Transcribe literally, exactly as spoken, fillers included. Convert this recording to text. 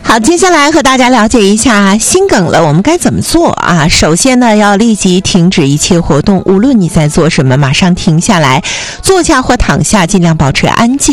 好，接下来和大家了解一下心梗了我们该怎么做啊。首先呢，要立即停止一切活动，无论你在做什么，马上停下来，坐下或躺下，尽量保持安静。